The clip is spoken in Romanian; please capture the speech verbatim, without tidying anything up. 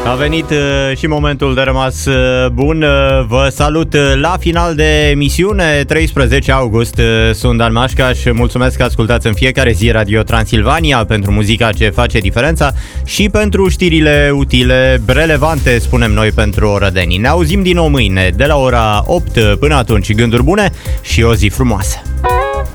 A venit uh, și momentul de rămas uh, bun. Uh, vă salut uh, la final de emisiune, treisprezece august. Uh, sunt Dan Mașca și mulțumesc că ascultați în fiecare zi Radio Transilvania pentru muzica ce face diferența și pentru știrile utile, relevante, spunem noi, pentru orădenii. Ne auzim din nou mâine de la ora opt. Până atunci, gânduri bune și o zi frumoasă.